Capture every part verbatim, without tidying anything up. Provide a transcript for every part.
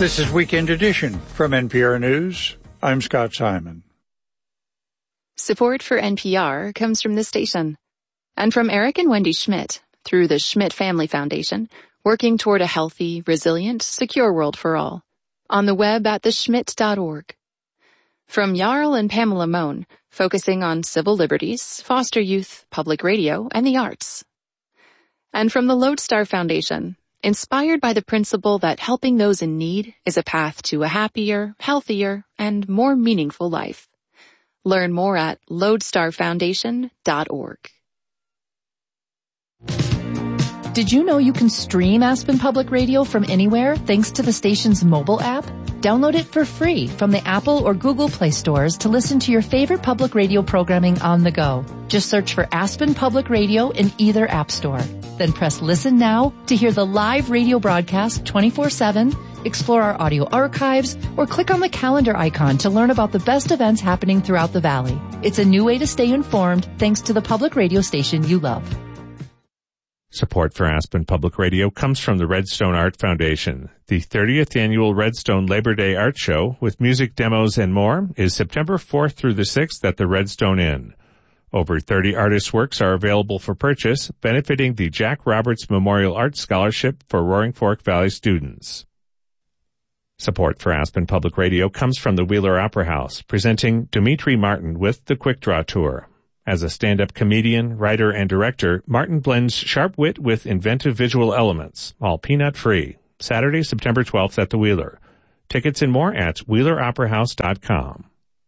This is Weekend Edition from N P R News. I'm Scott Simon. Support for N P R comes from this station and from Eric and Wendy Schmidt through the Schmidt Family Foundation, working toward a healthy, resilient, secure world for all. On the web at the schmidt dot org. From Jarl and Pamela Mohn, focusing on civil liberties, foster youth, public radio, and the arts. And from the Lodestar Foundation, inspired by the principle that helping those in need is a path to a happier, healthier, and more meaningful life. Learn more at lodestar foundation dot org. Did you know you can stream Aspen Public Radio from anywhere thanks to the station's mobile app? Download it for free from the Apple or Google Play stores to listen to your favorite public radio programming on the go. Just search for Aspen Public Radio in either app store. Then press Listen Now to hear the live radio broadcast twenty-four seven, explore our audio archives, or click on the calendar icon to learn about the best events happening throughout the Valley. It's a new way to stay informed thanks to the public radio station you love. Support for Aspen Public Radio comes from the Redstone Art Foundation. The thirtieth Annual Redstone Labor Day Art Show, with music demos and more, is September fourth through the sixth at the Redstone Inn. Over thirty artists' works are available for purchase, benefiting the Jack Roberts Memorial Art Scholarship for Roaring Fork Valley students. Support for Aspen Public Radio comes from the Wheeler Opera House, presenting Dimitri Martin with the Quick Draw Tour. As a stand-up comedian, writer, and director, Martin blends sharp wit with inventive visual elements, all peanut-free. Saturday, September twelfth at the Wheeler. Tickets and more at wheeler opera house dot com.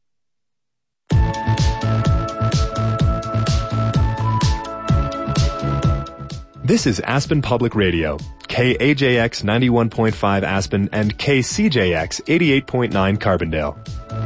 This is Aspen Public Radio, K A J X ninety-one point five Aspen and K C J X eighty-eight point nine Carbondale.